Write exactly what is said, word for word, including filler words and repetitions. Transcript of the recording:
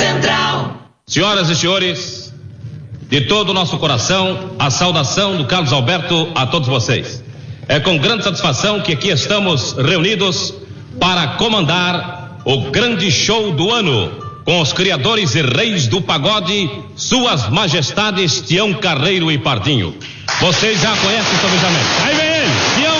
Central. Senhoras e senhores, de todo o nosso coração, a saudação do Carlos Alberto a todos vocês. É com grande satisfação que aqui estamos reunidos para comandar o grande show do ano, com os criadores e reis do pagode, Suas Majestades Tião Carreiro e Pardinho. Vocês já conhecem o planejamento. Aí vem ele, Tião!